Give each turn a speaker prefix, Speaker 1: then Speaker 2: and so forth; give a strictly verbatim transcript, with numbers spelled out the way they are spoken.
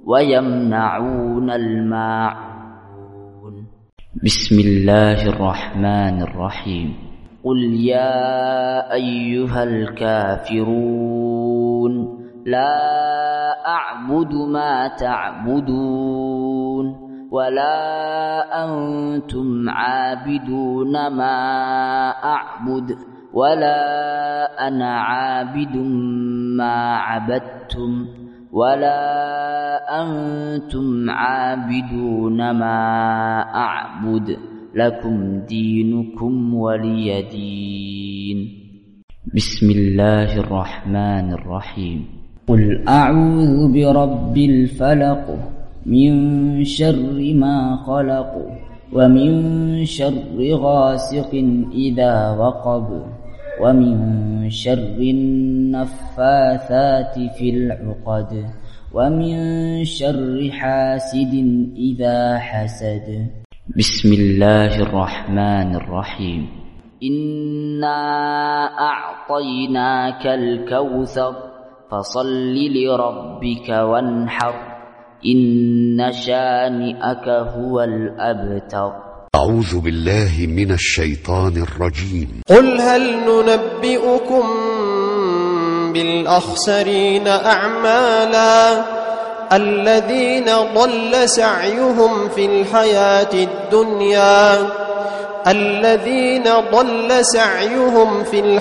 Speaker 1: ويمنعون الماعون. بسم الله الرحمن الرحيم. قل يا أيها الكافرون لا أعبد ما تعبدون ولا أنتم عابدون ما أعبد ولا أنا عابد ما عبدتم ولا أنتم عابدون ما أعبد لكم دينكم ولي دين. بسم الله الرحمن الرحيم. قل أعوذ برب الفلق من شر ما خلق ومن شر غاسق إذا وقب ومن شر النفاثات في العقد ومن شر حاسد إذا حسد. بسم الله الرحمن الرحيم. إنا أعطيناك الكوثر فصل لربك وانحر إن شانئك هو الأبتر.
Speaker 2: أعوذ بالله من الشيطان الرجيم.
Speaker 3: قل هل ننبئكم بالأخسرين أعمالا الذين ضل سعيهم في الحياة الدنيا الذين ضل سعيهم في الحياة